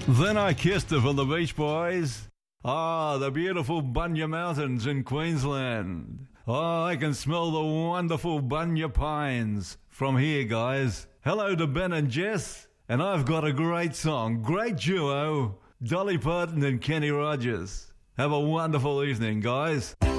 Then I Kissed Her from the Beach Boys. Ah, the beautiful Bunya Mountains in Queensland. Oh, I can smell the wonderful Bunya Pines from here, guys. Hello to Ben and Jess. And I've got a great song, great duo, Dolly Parton and Kenny Rogers. Have a wonderful evening, guys.